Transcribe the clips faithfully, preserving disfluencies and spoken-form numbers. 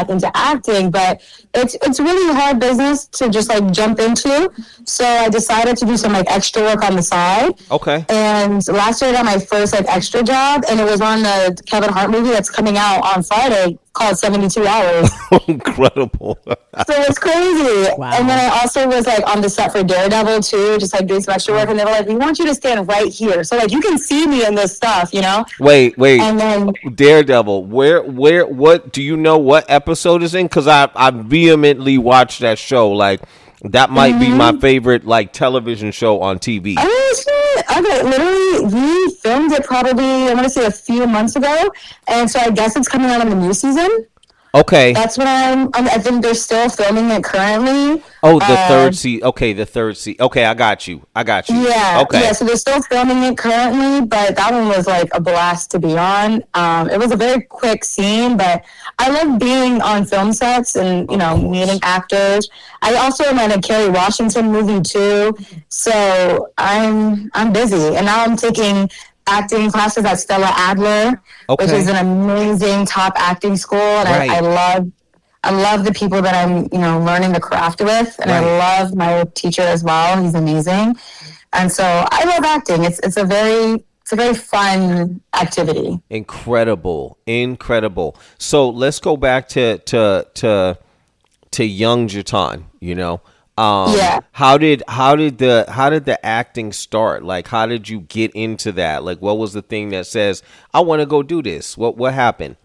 back into acting, but it's it's really hard business to just like jump into. So I decided to do some like extra work on the side. Okay. And last year I got my first like extra job, and it was on the Kevin Hart movie that's coming out on Friday called seventy-two hours. Incredible. So it's crazy. Wow. And then I also was like on the set for Daredevil too, just like doing some extra work, and they were like, we want you to stand right here. So like you can see me in this stuff, you know? Wait, wait. And then Daredevil, where, where, what, do you know what episode is in? Because I, I vehemently watched that show. Like, that might mm-hmm. be my favorite, like, television show on T V. Oh, shit. Okay, literally, we filmed it probably, I want to say a few months ago. And so I guess it's coming out in the new season. Okay. That's what I'm, I'm I think they're still filming it currently. Oh, the uh, third season. Okay, the third season. Okay, I got you. I got you. Yeah. Okay. Yeah, so they're still filming it currently, but that one was like a blast to be on. Um, it was a very quick scene, but I love being on film sets and, you know, meeting actors. I also am in a Kerry Washington movie too. So I'm I'm busy. And now I'm taking acting classes at Stella Adler, okay. which is an amazing top acting school, and right. I, I love I love the people that I'm, you know, learning the craft with, and right. I love my teacher as well. He's amazing, and so I love acting. It's it's a very it's a very fun activity. Incredible, incredible. So let's go back to to to to young Jatan. You know. Um, yeah. How did how did the how did the acting start? Like, how did you get into that? Like, what was the thing that says, I want to go do this? What what happened?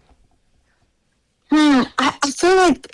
Hmm. I, I feel like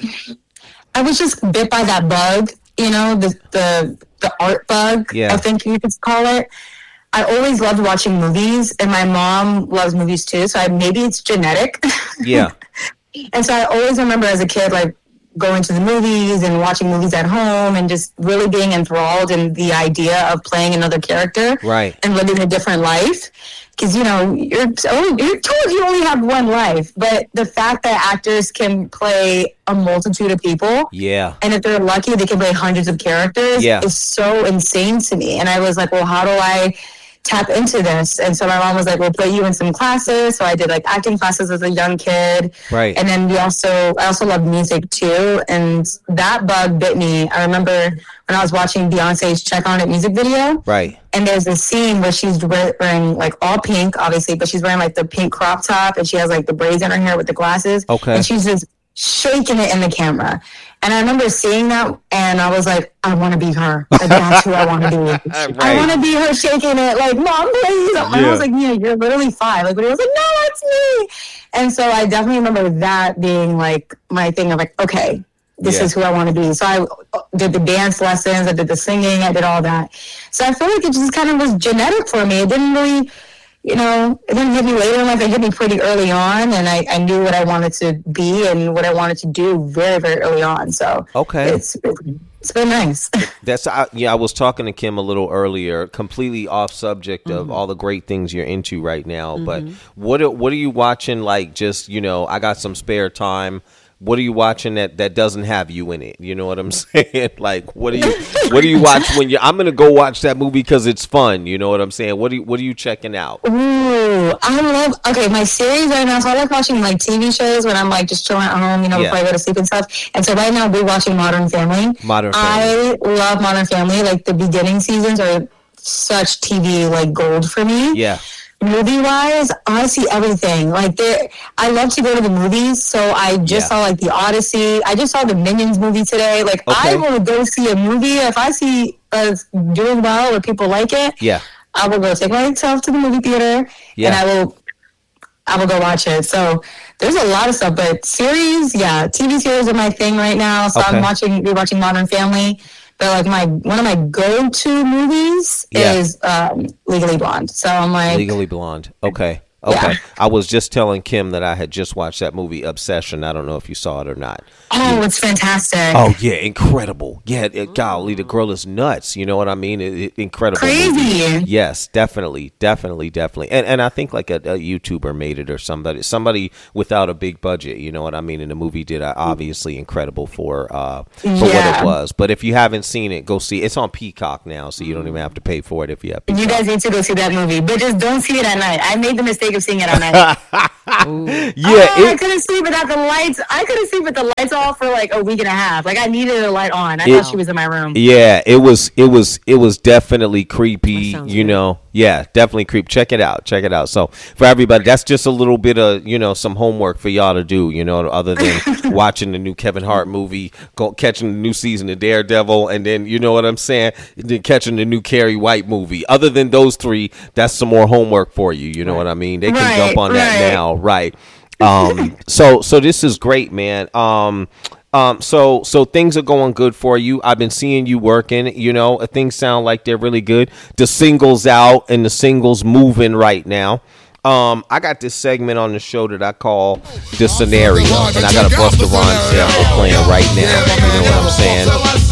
I was just bit by that bug. You know, the the the art bug. Yeah. I think you could call it. I always loved watching movies, and my mom loves movies too. So I, maybe it's genetic. Yeah. And so I always remember as a kid, like, going to the movies and watching movies at home and just really being enthralled in the idea of playing another character, right, and living a different life. Because, you know, you're, you're told you only have one life, but the fact that actors can play a multitude of people, yeah, and if they're lucky, they can play hundreds of characters, yeah, is so insane to me. And I was like, well, how do I tap into this? And so my mom was like, we'll put you in some classes. So I did like acting classes as a young kid. Right. And then we also, I also loved music too. And that bug bit me. I remember when I was watching Beyonce's Check On It music video. Right. And there's a scene where she's wearing like all pink, obviously, but she's wearing like the pink crop top, and she has like the braids in her hair with the glasses. Okay. And she's just shaking it in the camera. And I remember seeing that, and I was like, I want to be her. Like, that's who I want to be. Right. I want to be her shaking it, like, Mom, please. Yeah. And I was like, yeah, you're literally five. Like, when he was like, no, that's me. And so I definitely remember that being, like, my thing of, like, okay, this yeah. is who I want to be. So I did the dance lessons, I did the singing, I did all that. So I feel like it just kind of was genetic for me. It didn't really... You know, it didn't hit me later in life. It hit me pretty early on, and I, I knew what I wanted to be and what I wanted to do very, very early on. So okay, it's it's been nice. That's I, yeah. I was talking to Kim a little earlier, completely off subject of mm-hmm. all the great things you're into right now. Mm-hmm. But what are, what are you watching? Like, just, you know, I got some spare time. What are you watching that, that doesn't have you in it? You know what I'm saying? Like, what do you what do you watch when you? I'm gonna go watch that movie because it's fun. You know what I'm saying? What do you, what are you checking out? Ooh, I love. Okay, my series right now. So I like watching like T V shows when I'm like just chilling at home. You know, yeah. before I go to sleep and stuff. And so right now we're watching Modern Family. Modern Family. I love Modern Family. Like the beginning seasons are such T V like gold for me. Yeah. Movie wise, I see everything. Like there, I love to go to the movies. So I just yeah. saw like the Odyssey. I just saw the Minions movie today. Like okay. I will go see a movie if I see us doing well or people like it. Yeah, I will go take myself to the movie theater, yeah. and I will, I will go watch it. So there's a lot of stuff. But series, yeah, T V series are my thing right now. So okay. I'm watching, we're watching Modern Family. But like my one of my go-to movies yeah. is um, Legally Blonde. So I'm like Legally Blonde. Okay. Okay. Yeah. I was just telling Kim that I had just watched that movie Obsession. I don't know if you saw it or not. Oh, it's fantastic. Oh, yeah. Incredible. Yeah. It, golly, the girl is nuts. You know what I mean? It, it, incredible. Crazy. Movie. Yes, definitely. Definitely. Definitely. And and I think like a, a YouTuber made it or somebody, somebody without a big budget. You know what I mean? And the movie did uh, obviously incredible for, uh, for yeah. what it was. But if you haven't seen it, go see it. It's on Peacock now, so you don't even have to pay for it if you have Peacock. You guys need to go see that movie. But just don't see it at night. I made the mistake think of seeing it at night. yeah, oh, it, I couldn't sleep without the lights. I couldn't sleep with the lights off for like a week and a half. Like I needed a light on. I it, thought she was in my room. Yeah, it was. It was. It was definitely creepy. You good. know. Yeah, definitely creep. Check it out. Check it out. So for everybody, that's just a little bit of you know some homework for y'all to do. You know, other than watching the new Kevin Hart movie, go, catching the new season of Daredevil, and then you know what I'm saying, then catching the new Carrie White movie. Other than those three, that's some more homework for you. You know right. what I mean? They can right, jump on that right. now, right? Um, so so this is great, man. Um, um, so so things are going good for you. I've been seeing you working. You know, things sound like they're really good. The singles out and the singles moving right now. Um, I got this segment on the show that I call the scenario, and I got a Busta Rhymes sample playing right now. You know what I'm saying?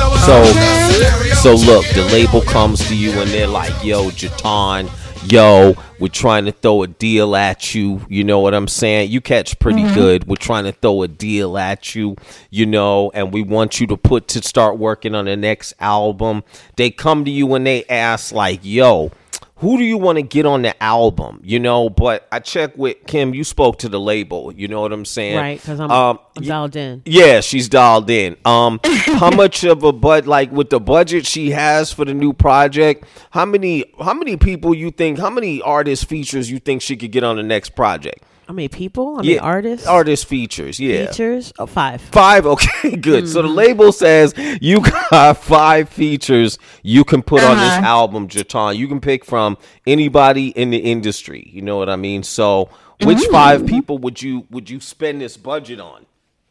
So, so look, the label comes to you and they're like, "Yo, Jatan, yo, we're trying to throw a deal at you." You know what I'm saying? You catch pretty mm-hmm. good. We're trying to throw a deal at you, you know, and we want you to put to start working on the next album. They come to you and they ask like, "Yo, who do you want to get on the album?" You know, but I checked with Kim. You spoke to the label. You know what I'm saying? Right, because I'm, um, I'm dialed in. Yeah, she's dialed in. Um, how much of a bud like with the budget she has for the new project? How many how many people you think? How many artist features you think she could get on the next project? I mean, people? I yeah. mean, artists? Artist features, yeah. Features? Oh, five. Five? Okay, good. Mm-hmm. So the label says you got five features you can put uh-huh. on this album, Jatan. You can pick from anybody in the industry. You know what I mean? So which mm-hmm. five people would you would you spend this budget on?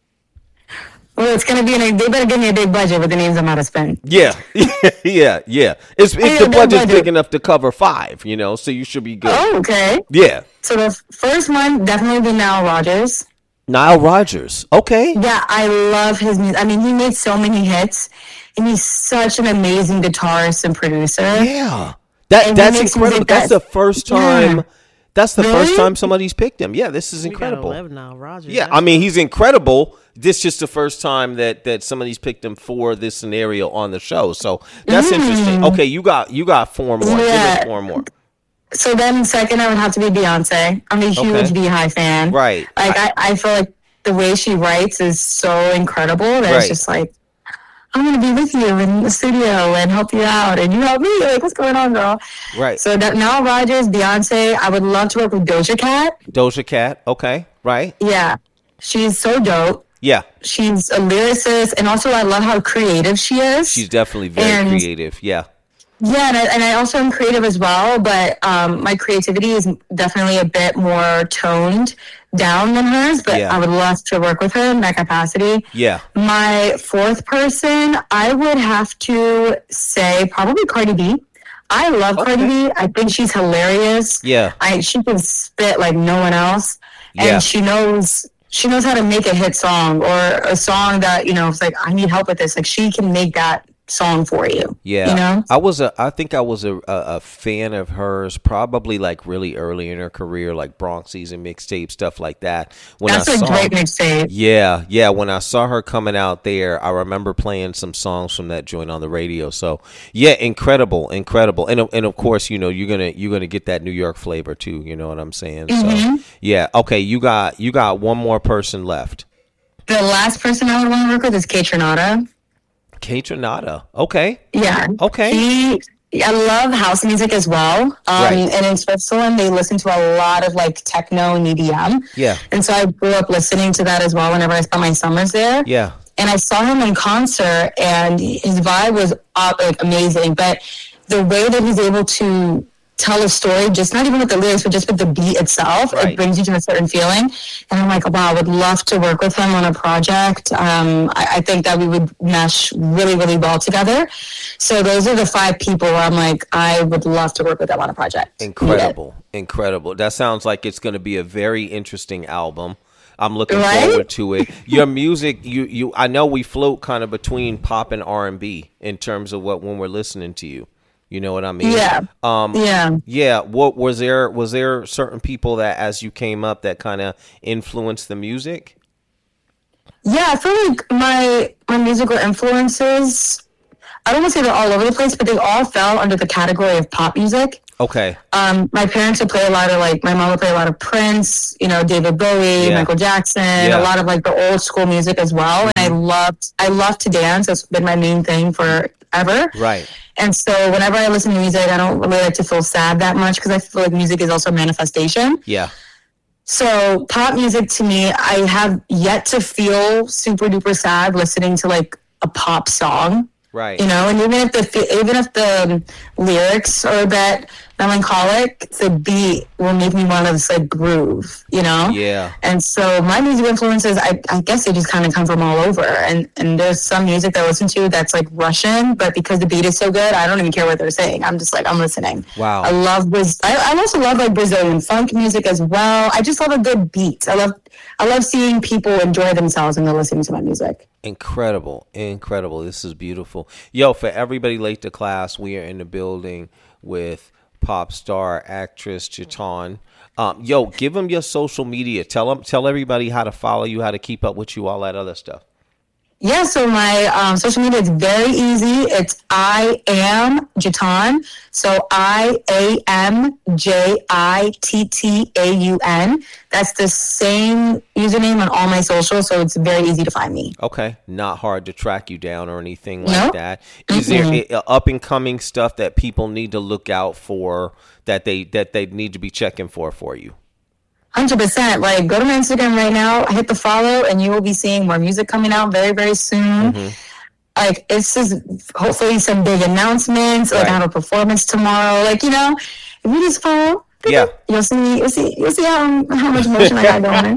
Well, it's going to be, an, they better give me a big budget with the names I'm about to spend. Yeah, yeah, yeah. It's, it's the budget's budget. big enough to cover five, you know, so you should be good. Oh, okay. Yeah. So the first one, definitely be Nile Rodgers. Nile Rodgers, okay. Yeah, I love his music. I mean, he made so many hits, and he's such an amazing guitarist and producer. Yeah. That That's incredible. That's the first time... Yeah. That's the really? first time somebody's picked him. Yeah, this is incredible. We gotta live now, Roger. Yeah, I mean, he's incredible. This is just the first time that, that somebody's picked him for this scenario on the show. So that's mm. interesting. Okay, you got you got four more. Yeah. Give us four more. So then second, I would have to be Beyonce. I'm a huge okay. Beehive fan. Right. Like, I, I feel like the way she writes is so incredible that right. it's just like, I'm going to be with you in the studio and help you out. And you help me. Like, what's going on, girl? Right. So that Nile Rodgers, Beyonce, I would love to work with Doja Cat. Doja Cat. Okay. Right. Yeah. She's so dope. Yeah. She's a lyricist. And also, I love how creative she is. She's definitely very and, creative. Yeah. Yeah. And I, and I also am creative as well. But um, my creativity is definitely a bit more toned down than hers, but yeah. I would love to work with her in that capacity. Yeah. My fourth person, I would have to say probably Cardi B. I love okay. Cardi B. I think she's hilarious. Yeah. I she can spit like no one else. And yeah. she knows she knows how to make a hit song or a song that, you know, it's like, I need help with this. Like, she can make that song for you. Yeah. You know? I was a I think I was a, a, a fan of hers probably like really early in her career, like Bronx Season mixtape, stuff like that. When That's I a saw, great mixtape. Yeah, yeah. When I saw her coming out there, I remember playing some songs from that joint on the radio. So yeah, incredible, incredible. And and of course, you know, you're gonna you're gonna get that New York flavor too, you know what I'm saying? Mm-hmm. So yeah, okay, you got you got one more person left. The last person I would want to work with is Kaytranada. Kaytranada. Okay. Yeah. Okay. He, I love house music as well. Um, right. And in Switzerland, they listen to a lot of like techno and E D M. Yeah. And so I grew up listening to that as well whenever I spent my summers there. Yeah. And I saw him in concert, and his vibe was uh, like amazing. But the way that he's able to tell a story, just not even with the lyrics, but just with the beat itself, right. it brings you to a certain feeling. And I'm like, wow, I would love to work with him on a project. Um, I, I think that we would mesh really, really well together. So those are the five people where I'm like, I would love to work with them on a project. Incredible. Yeah. Incredible. That sounds like it's going to be a very interesting album. I'm looking right? forward to it. Your music, you, you, I know we float kind of between pop and R and B in terms of what when we're listening to you. You know what I mean? Yeah. Um, yeah. Yeah. What was there? Was there certain people that, as you came up, that kind of influenced the music? Yeah, I feel like my my musical influences, I don't want to say they're all over the place, but they all fell under the category of pop music. Okay. Um, my parents would play a lot of like my mom would play a lot of Prince, you know, David Bowie, Yeah. Michael Jackson, Yeah. a lot of like the old school music as well. And I loved I love to dance. That's been my main thing forever. Right. And so whenever I listen to music, I don't really like to feel sad that much because I feel like music is also a manifestation. Yeah. So pop music to me, I have yet to feel super duper sad listening to like a pop song. Right. You know, and even if the even if the lyrics are a bit melancholic, the beat will make me want to just like groove, you know? Yeah. And so my music influences, I, I guess they just kind of come from all over. And and there's some music that I listen to that's like Russian, but because the beat is so good, I don't even care what they're saying. I'm just like, I'm listening. Wow. I love Braz- I, I also love like Brazilian funk music as well. I just love a good beat. I love I love seeing people enjoy themselves when they're listening to my music. Incredible. Incredible. This is beautiful. Yo, for everybody late to class, we are in the building with pop star actress Jatan. Um, yo, give them your social media. Tell them, tell everybody how to follow you, how to keep up with you, all that other stuff. Yeah, so my um, social media is very easy. It's I am Jatan. So I A M J I T T A U N. That's the same username on all my socials, so it's very easy to find me. Okay, not hard to track you down or anything like Nope. that. Is Mm-mm. there up and coming stuff that people need to look out for that they that they need to be checking for for you? one hundred percent. Like, go to my Instagram right now, hit the follow, and you will be seeing more music coming out very, very soon. Mm-hmm. Like, it's just hopefully some big announcements. Like, Right. I have a performance tomorrow. Like, you know, if you just follow, Yeah. you'll see, you'll see, you'll see how, how much motion I got going.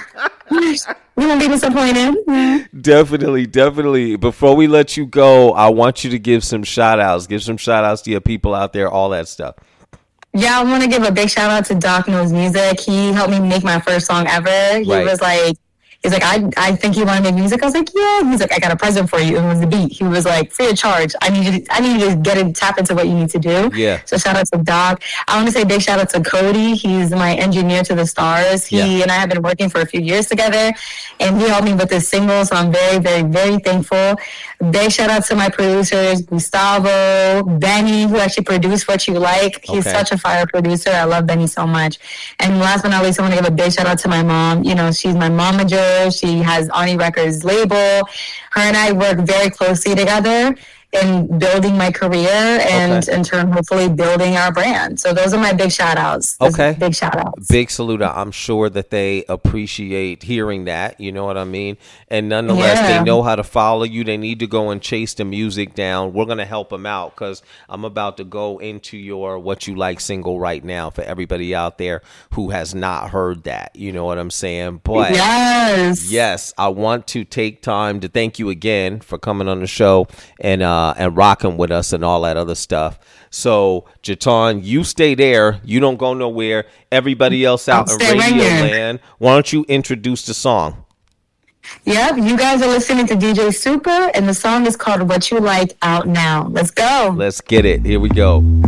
You won't be disappointed. Yeah. Definitely, definitely. Before we let you go, I want you to give some shout outs. Give some shout outs to your people out there, all that stuff. Yeah, I want to give a big shout out to Doc Knows Music. He helped me make my first song ever. He Right. was like, he's like, I I think you want to make music. I was like, yeah. He's like, I got a present for you. It was the beat. He was like, free of charge. I need you to, I need you to get in, tap into what you need to do. Yeah. So shout out to Doc. I want to say big shout out to Cody. He's my engineer to the stars. He Yeah. and I have been working for a few years together, and he helped me with this single. So I'm very, very, very thankful. Big shout out to my producers, Gustavo, Benny, who actually produced What You Like. He's Okay. such a fire producer. I love Benny so much. And last but not least, I want to give a big shout out to my mom. You know, she's my momager. She has Ani Records label. Her and I work very closely together in building my career and Okay. in turn, hopefully building our brand. So those are my big shout outs. Okay. Big shout outs. Big salute. I'm sure that they appreciate hearing that. You know what I mean? And nonetheless, Yeah. they know how to follow you. They need to go and chase the music down. We're going to help them out because I'm about to go into your What You Like single right now for everybody out there who has not heard that. You know what I'm saying? But Yes. yes, I want to take time to thank you again for coming on the show and uh, and rocking with us and all that other stuff. So, Jatan, you stay there. You don't go nowhere. Everybody else out I'll in stay right Radio here. Land, why don't you introduce the song? Yep. You guys are listening to D J Super, and the song is called What You Like out now. Let's go. Let's get it. Here we go.